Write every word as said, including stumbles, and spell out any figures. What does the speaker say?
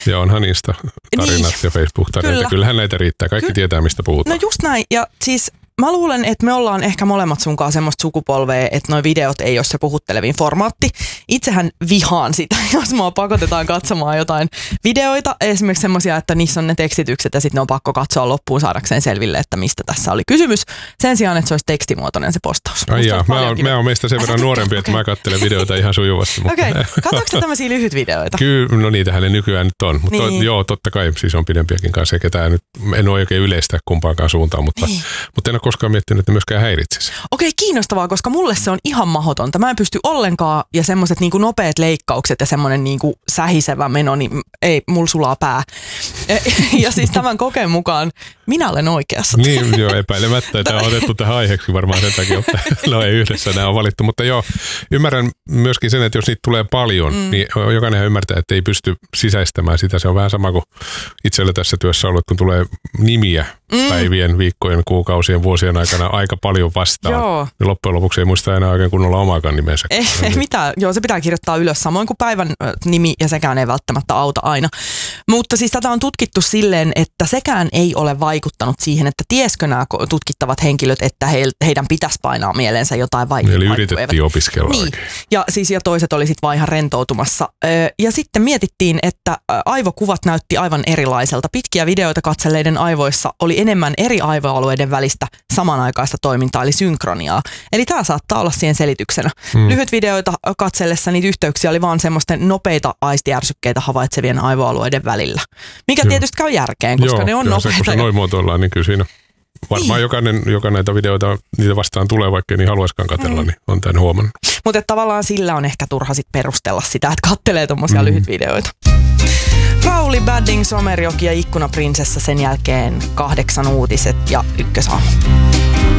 Ja onhan Insta-tarinat niin, ja Facebook-tarinat. Kyllä. Kyllähän näitä riittää. Kaikki Ky- tietää, mistä puhutaan. No just näin. Ja siis mä luulen, että me ollaan ehkä molemmat sunkaan semmoista sukupolvea, että noi videot ei ole se puhuttelevin formaatti. Itsehän vihaan sitä, jos mua pakotetaan katsomaan jotain videoita. Esimerkiksi semmoisia, että niissä on ne tekstitykset ja sitten ne on pakko katsoa loppuun saadakseen selville, että mistä tässä oli kysymys. Sen sijaan, että se olisi tekstimuotoinen se postaus. Ai jaa, mä oon, mä oon meistä sen verran nuorempi, että okay. mä katselen videoita ihan sujuvasti. Okei, okay. Katsoitko tämmöisiä lyhyt videoita? Kyllä, no niitähän ne nykyään nyt on. Mutta niin. joo, totta kai siis on pidempiäkin kanssa. Ketään nyt, en ole oikein yleistä kumpaankaan suuntaan, mutta, niin. mutta en ole koskaan miettinyt, että myöskään häiritsisi. Okei, okay, kiinnostavaa, koska mulle se on ihan mahdotonta. Mä en pysty ollenkaan, ja semmoiset niinku nopeat leikkaukset ja semmoinen niinku sähisevä meno, niin ei, mulla sulaa pää. Ja siis tämän kokeen mukaan minä olen oikeassa. Niin, joo, epäilemättä. Tämä on otettu tähän aiheeksi varmaan sen takia, että no ei yhdessä nämä on valittu. Mutta joo, ymmärrän myöskin sen, että jos niitä tulee paljon, mm. niin jokainen ymmärtää, että ei pysty sisäistämään sitä. Se on vähän sama kuin itsellä tässä työssä ollut, kun tulee nimiä mm. päivien, viikkojen, kuukausien, vuosien aikana aika paljon vastaan. Joo. Niin loppujen lopuksi ei muista enää oikein kunnolla omaakaan nimensä. Ei, ei mitään. Joo, se pitää kirjoittaa ylös samoin kuin päivän nimi ja sekään ei välttämättä auta aina. Mutta siis tätä on tutkittu silleen, että sekään ei ole vaikuttanut siihen, että tieskö nämä tutkittavat henkilöt, että he, heidän pitäisi painaa mieleensä jotain vaikeaa. Eli yritettiin opiskella niin. oikein. Ja, siis, ja toiset oli sitten vaan ihan rentoutumassa. Ja sitten mietittiin, että aivokuvat näytti aivan erilaiselta. Pitkiä videoita katselleiden aivoissa oli enemmän eri aivoalueiden välistä samanaikaista toimintaa, eli synkroniaa. Eli tämä saattaa olla siihen selityksenä. Hmm. Lyhyt videoita katsellessa niitä yhteyksiä oli vaan semmoisten nopeita aistiärsykkeitä havaitsevien aivoalueiden välillä. Mikä Joo. tietysti käy järkeen, koska Joo, ne on nopeita. Se, kun se noin muotoillaan, niin kyllä siinä varmaan niin. jokainen, joka näitä videoita niitä vastaan tulee, vaikka ei niin haluaisikaan katsella, mm. niin on tämän huomannut. Mutta tavallaan sillä on ehkä turha sit perustella sitä, että kattelee tommosia mm. lyhyt videoita. Rauli Badding, Somerjoki ja Ikkunaprinsessa, sen jälkeen kahdeksan uutiset ja Ykkösaamu.